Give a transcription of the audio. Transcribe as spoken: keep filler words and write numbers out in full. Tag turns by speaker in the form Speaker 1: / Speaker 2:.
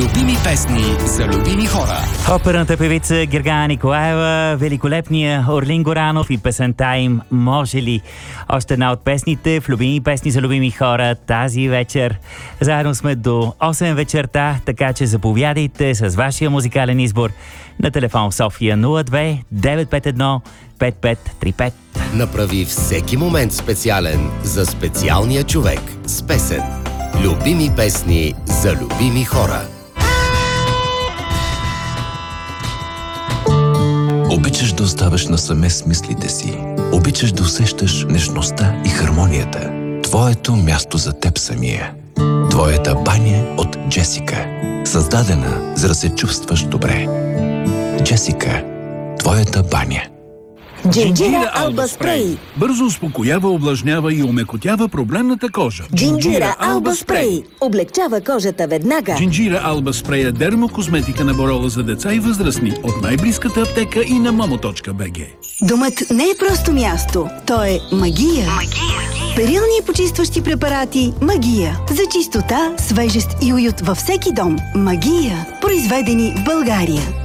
Speaker 1: Любими песни за любими хора.
Speaker 2: Оперната певица Гергана Николаева, великолепния Орлин Горанов и песента им "Може ли?" Още една от песните в Любими песни за любими хора тази вечер. Заедно сме до осем вечерта, така че заповядайте с вашия музикален избор на телефон в София нула две девет пет едно пет пет три пет.
Speaker 3: Направи всеки момент специален за специалния човек с песен. Любими песни за любими хора.
Speaker 4: Обичаш да оставаш насаме с мислите си. Обичаш да усещаш нежността и хармонията. Твоето място за теб самия. Твоята баня от Джесика. Създадена, за да се чувстваш добре. Джесика. Твоята баня.
Speaker 5: Джинджира Алба Спрей.
Speaker 6: Бързо успокоява, увлажнява и омекотява проблемната кожа.
Speaker 5: Джинджира Алба Спрей. Облегчава кожата веднага.
Speaker 6: Джинджира Алба Спрей е дермокосметика на Борола за деца и възрастни от най-близката аптека и на момо точка би джи.
Speaker 7: Домът не е просто място. То е магия.
Speaker 5: Магия.
Speaker 7: Перилни и почистващи препарати Магия. За чистота, свежест и уют във всеки дом. Магия. Произведени в България.